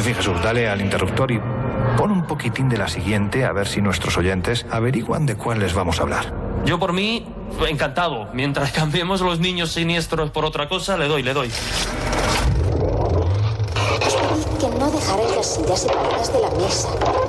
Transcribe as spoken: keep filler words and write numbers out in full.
fin, Jesús, dale al interruptor y pon un poquitín de la siguiente a ver si nuestros oyentes averiguan de cuál les vamos a hablar. Yo por mí, encantado. Mientras cambiemos los niños siniestros por otra cosa, le doy, le doy. Os pedid que no dejaréis las sillas separadas de la mesa.